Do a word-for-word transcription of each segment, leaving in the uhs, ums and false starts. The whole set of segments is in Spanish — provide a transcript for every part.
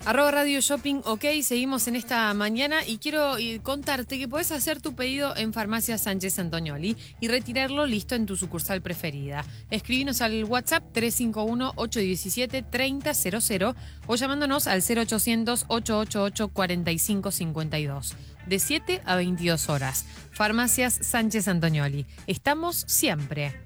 Arroba Radio Shopping, ok, seguimos en esta mañana y quiero eh, contarte que podés hacer tu pedido en Farmacia Sánchez Antonioli y retirarlo listo en tu sucursal preferida. Escribinos al WhatsApp tres cinco uno, ocho uno siete, tres cero cero cero o llamándonos al cero ochocientos, ocho ocho ocho, cuatro cinco cinco dos. De siete a veintidós horas. Farmacias Sánchez Antonioli. Estamos siempre.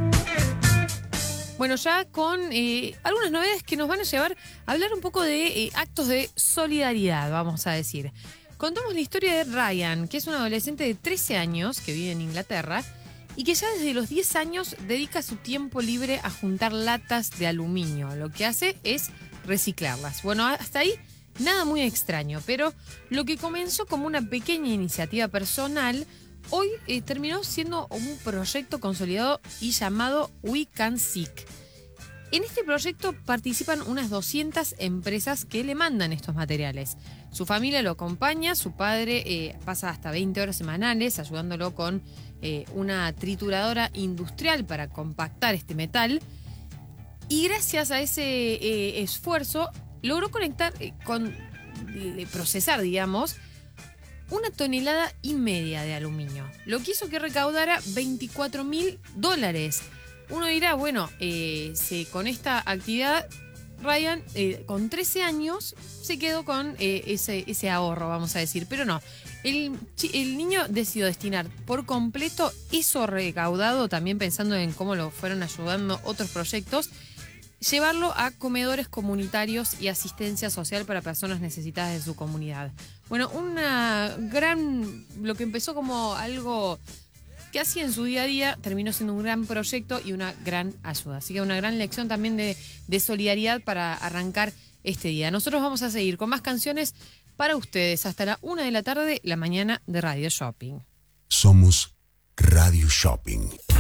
Bueno, ya con eh, algunas novedades que nos van a llevar a hablar un poco de eh, actos de solidaridad, vamos a decir. Contamos la historia de Ryan, que es un adolescente de trece años que vive en Inglaterra y que ya desde los diez años dedica su tiempo libre a juntar latas de aluminio. Lo que hace es reciclarlas. Bueno, hasta ahí nada muy extraño, pero lo que comenzó como una pequeña iniciativa personal hoy eh, terminó siendo un proyecto consolidado y llamado We Can Seek. En este proyecto participan unas doscientas empresas que le mandan estos materiales. Su familia lo acompaña, su padre eh, pasa hasta veinte horas semanales ayudándolo con eh, una trituradora industrial para compactar este metal. Y gracias a ese eh, esfuerzo logró conectar, eh, con, eh, procesar, digamos, una tonelada y media de aluminio, lo que hizo que recaudara veinticuatro mil dólares. Uno dirá, bueno, eh, se, con esta actividad, Ryan, eh, con trece años, se quedó con eh, ese, ese ahorro, vamos a decir. Pero no, el, el niño decidió destinar por completo eso recaudado, también pensando en cómo lo fueron ayudando otros proyectos, llevarlo a comedores comunitarios y asistencia social para personas necesitadas de su comunidad. Bueno, una gran, lo que empezó como algo que hacía en su día a día, terminó siendo un gran proyecto y una gran ayuda. Así que una gran lección también de, de solidaridad para arrancar este día. Nosotros vamos a seguir con más canciones para ustedes hasta la una de la tarde, la mañana de Radio Shopping. Somos Radio Shopping.